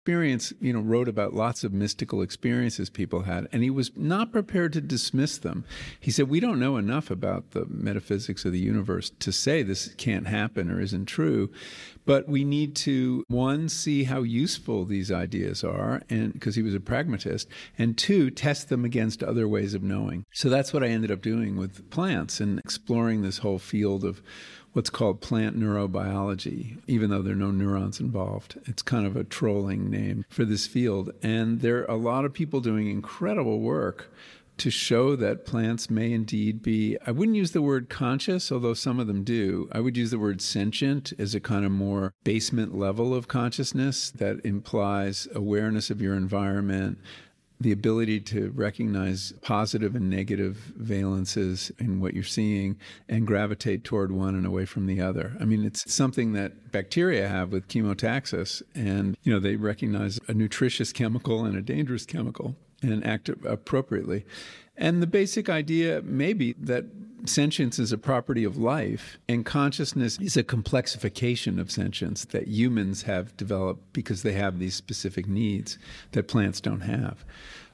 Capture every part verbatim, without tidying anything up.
experience, you know, wrote about lots of mystical experiences people had, and he was not prepared to dismiss them. He said, we don't know enough about the metaphysics of the universe to say this can't happen or isn't true, but we need to, one, see how useful these ideas are, and because he was a pragmatist, and two, test them against other ways of knowing. So that's what I ended up doing with plants and exploring this whole field of what's called plant neurobiology, even though there are no neurons involved. It's kind of a trolling name for this field. And there are a lot of people doing incredible work to show that plants may indeed be, I wouldn't use the word conscious, although some of them do. I would use the word sentient as a kind of more basement level of consciousness that implies awareness of your environment, the ability to recognize positive and negative valences in what you're seeing and gravitate toward one and away from the other. I mean, it's something that bacteria have with chemotaxis, and, you know, they recognize a nutritious chemical and a dangerous chemical and act appropriately. And the basic idea may be that sentience is a property of life, and consciousness is a complexification of sentience that humans have developed because they have these specific needs that plants don't have.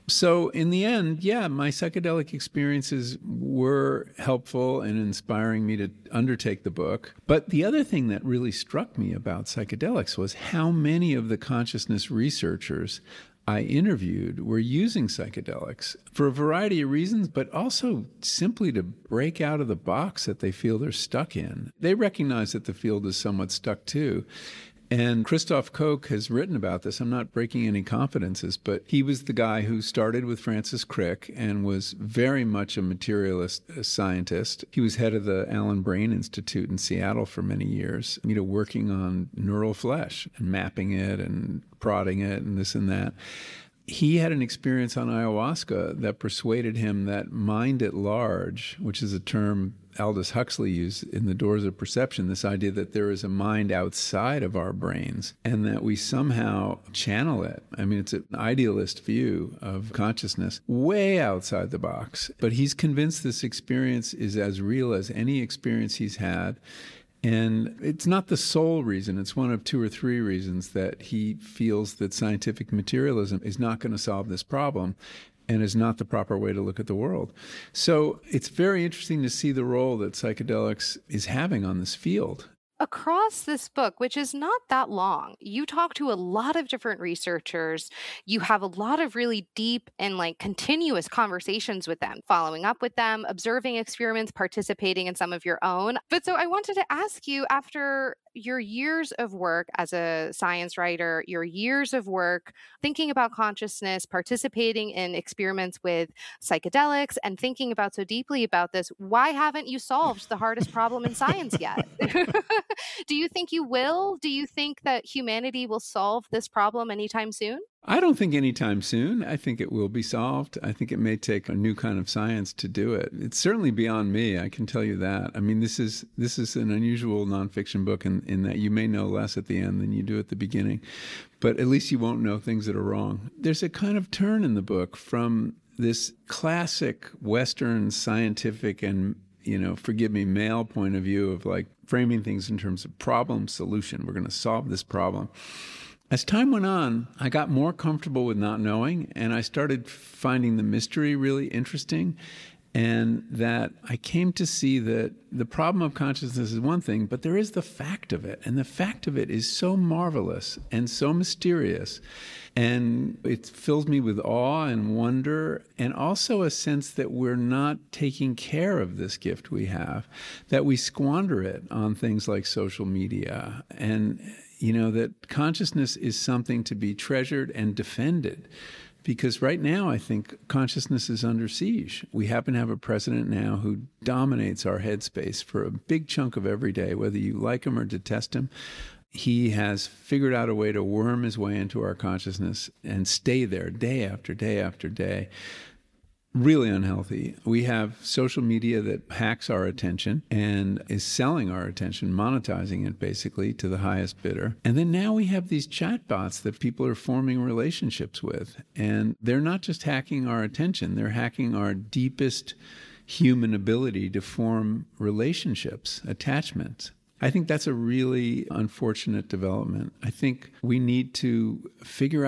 So in the end, yeah, my psychedelic experiences were helpful in inspiring me to undertake the book. But the other thing that really struck me about psychedelics was how many of the consciousness researchers I interviewed were using psychedelics for a variety of reasons, but also simply to break out of the box that they feel they're stuck in. They recognize that the field is somewhat stuck too. And Christoph Koch has written about this. I'm not breaking any confidences, but he was the guy who started with Francis Crick and was very much a materialist a scientist. He was head of the Allen Brain Institute in Seattle for many years, you know, working on neural flesh and mapping it and prodding it and this and that. He had an experience on ayahuasca that persuaded him that mind at large, which is a term Aldous Huxley used in The Doors of Perception, this idea that there is a mind outside of our brains and that we somehow channel it. I mean, it's an idealist view of consciousness, way outside the box. But he's convinced this experience is as real as any experience he's had. And it's not the sole reason. It's one of two or three reasons that he feels that scientific materialism is not going to solve this problem and is not the proper way to look at the world. So it's very interesting to see the role that psychedelics is having on this field. Across this book, which is not that long, you talk to a lot of different researchers. You have a lot of really deep and like continuous conversations with them, following up with them, observing experiments, participating in some of your own. But so I wanted to ask you, after your years of work as a science writer, your years of work thinking about consciousness, participating in experiments with psychedelics, and thinking about so deeply about this, why haven't you solved the hardest problem in science yet? Do you think you will? Do you think that humanity will solve this problem anytime soon? I don't think anytime soon. I think it will be solved. I think it may take a new kind of science to do it. It's certainly beyond me, I can tell you that. I mean, this is this is an unusual nonfiction book in, in that you may know less at the end than you do at the beginning, but at least you won't know things that are wrong. There's a kind of turn in the book from this classic Western scientific and, you know, forgive me, male point of view of like framing things in terms of problem solution. We're going to solve this problem. As time went on, I got more comfortable with not knowing, and I started finding the mystery really interesting, and that I came to see that the problem of consciousness is one thing, but there is the fact of it, and the fact of it is so marvelous and so mysterious, and it fills me with awe and wonder, and also a sense that we're not taking care of this gift we have, that we squander it on things like social media, and you know, that consciousness is something to be treasured and defended. Because right now, I think consciousness is under siege. We happen to have a president now who dominates our headspace for a big chunk of every day, whether you like him or detest him. He has figured out a way to worm his way into our consciousness and stay there day after day after day. Really unhealthy. We have social media that hacks our attention and is selling our attention, monetizing it basically to the highest bidder. And then now we have these chatbots that people are forming relationships with. And they're not just hacking our attention, they're hacking our deepest human ability to form relationships, attachments. I think that's a really unfortunate development. I think we need to figure